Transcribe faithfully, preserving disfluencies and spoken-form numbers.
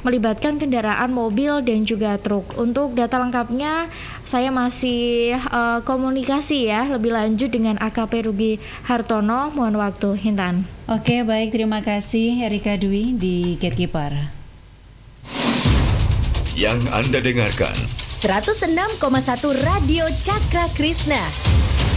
melibatkan kendaraan mobil dan juga truk. Untuk data lengkapnya saya masih uh, komunikasi ya lebih lanjut dengan A K P Rugi Hartono. Mohon waktu, Intan. Oke, baik, terima kasih Erika Dwi di Gatekeeper. Yang Anda dengarkan seratus enam koma satu Radio Cakra Krishna.